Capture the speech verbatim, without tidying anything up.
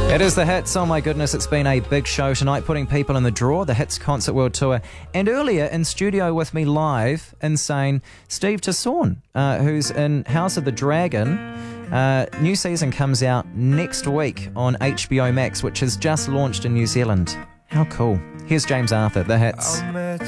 It is The Hits. Oh my goodness, it's been a big show tonight, putting people in the draw, the Hits Concert World Tour. And earlier in studio with me live, insane, Steve Tassaun, uh, who's in House of the Dragon. Uh, new season comes out next week on H B O Max, which has just launched in New Zealand. How cool. Here's James Arthur, The Hits.